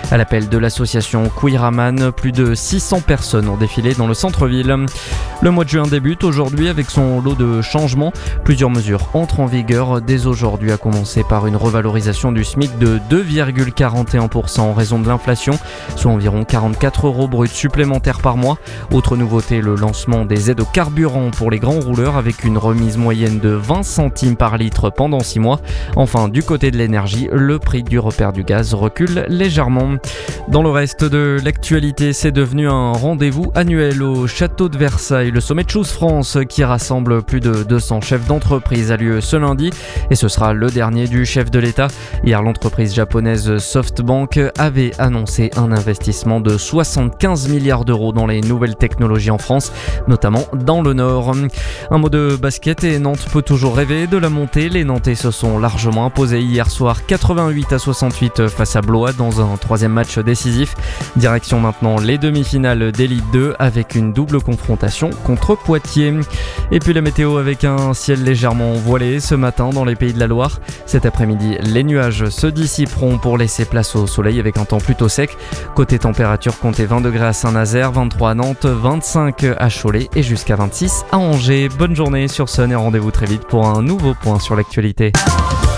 À l'appel de l'association Queeraman, plus de 600 personnes ont défilé dans le centre-ville. Le mois de juin débute aujourd'hui avec son lot de changements. Plusieurs mesures entrent en vigueur dès aujourd'hui, à commencer par une revalorisation du SMIC de 2,41% en raison de l'inflation, soit environ 44 € bruts supplémentaires par mois. Autre nouveauté, le lancement des aides au carburant pour les grands rouleurs avec une remise moyenne de 20 centimes par litre pendant 6 mois. Enfin, du côté de l'énergie, le prix du repère du gaz recule légèrement. Dans le reste de l'actualité, c'est devenu un rendez-vous annuel au château de Versailles. Le sommet de Choose France, qui rassemble plus de 200 chefs d'entreprise, a lieu ce lundi et ce sera le dernier du chef de l'État. Hier, l'entreprise japonaise SoftBank avait annoncé un investissement de 75 milliards d'euros dans les nouvelles technologies en France, notamment dans le Nord. Un mot de basket et Nantes peut toujours rêver de la montée. Les Nantais se sont largement imposés hier soir 88-68 face à Blois dans un troisième match décisif. Direction maintenant les demi-finales d'Élite 2 avec une double confrontation contre Poitiers. Et puis la météo avec un ciel légèrement voilé ce matin dans les Pays de la Loire. Cet après-midi, les nuages se dissiperont pour laisser place au soleil avec un temps plutôt sec. Côté température, comptez 20 degrés à Saint-Nazaire, 23 à Nantes, 25 à Cholet et jusqu'à 26 à Angers. Bonne journée sur Sun et rendez-vous très vite pour un nouveau point sur l'actualité.